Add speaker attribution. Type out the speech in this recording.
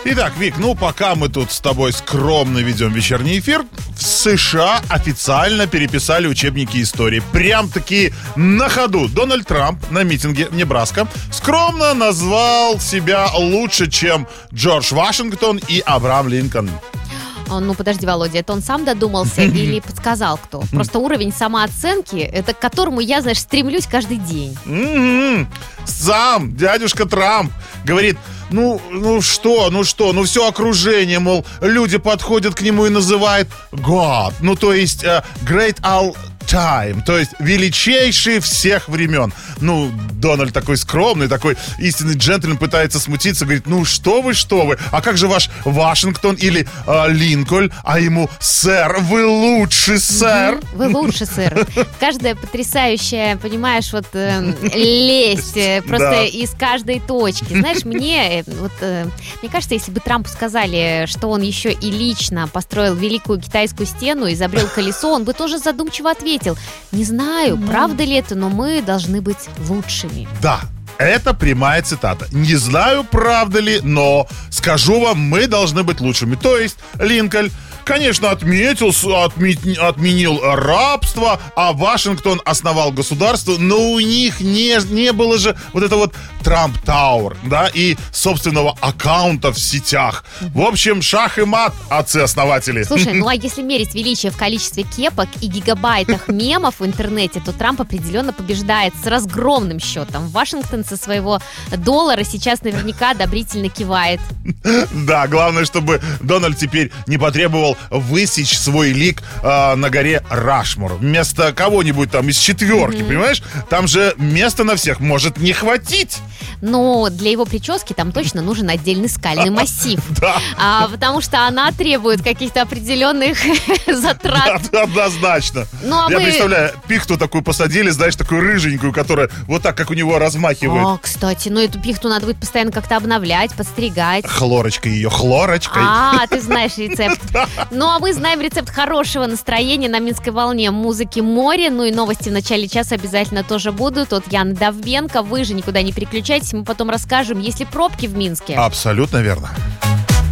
Speaker 1: Итак, Вик, пока мы тут с тобой скромно ведем вечерний эфир, в США официально переписали учебники истории. Прям-таки на ходу. Дональд Трамп на митинге в Небраско скромно назвал себя лучше, чем Джордж Вашингтон и Авраам Линкольн.
Speaker 2: Подожди, Володя, это он сам додумался или подсказал кто? Просто уровень самооценки, это к которому я, стремлюсь каждый день.
Speaker 1: Сам дядюшка Трамп говорит, все окружение, мол, люди подходят к нему и называют God, то есть Great All Time, то есть величайший всех времен. Дональд такой скромный, такой истинный джентльмен, пытается смутиться, говорит, что вы, а как же ваш Вашингтон или Линкольн, а ему, сэр, вы лучше, сэр.
Speaker 2: Вы лучше, сэр. Каждая потрясающая, понимаешь, лесть просто из каждой точки. Знаешь, мне кажется, если бы Трампу сказали, что он еще и лично построил Великую Китайскую стену, изобрел колесо, он бы тоже задумчиво ответил: не знаю, правда ли это, но мы должны быть лучшими.
Speaker 1: Да, это прямая цитата. Не знаю, правда ли, но скажу вам, мы должны быть лучшими. То есть Линкольн, конечно, отменил рабство, а Вашингтон основал государство, но у них не было же Трамп Тауэр, да, и собственного аккаунта в сетях. В общем, шах и мат, отцы-основатели.
Speaker 2: Слушай, а если мерить величие в количестве кепок и гигабайтах мемов в интернете, то Трамп определенно побеждает с разгромным счетом. Вашингтон со своего $1 сейчас наверняка одобрительно кивает.
Speaker 1: Да, главное, чтобы Дональд теперь не потребовал высечь свой лик на горе Рашмор вместо кого-нибудь там из четверки, понимаешь? Там же места на всех может не хватить.
Speaker 2: Но для его прически там точно нужен отдельный скальный массив.
Speaker 1: Да.
Speaker 2: Потому что она требует каких-то определенных затрат.
Speaker 1: Однозначно. Я представляю, пихту такую посадили, знаешь, такую рыженькую, которая вот так, как у него размахивает.
Speaker 2: Кстати, эту пихту надо будет постоянно как-то обновлять, подстригать.
Speaker 1: Хлорочкой ее, хлорочкой.
Speaker 2: Ты знаешь рецепт. А мы знаем рецепт хорошего настроения на Минской волне музыки море. И новости в начале часа обязательно тоже будут от Яны Довбенко. Вы же никуда не переключайтесь, мы потом расскажем, есть ли пробки в Минске.
Speaker 1: Абсолютно верно.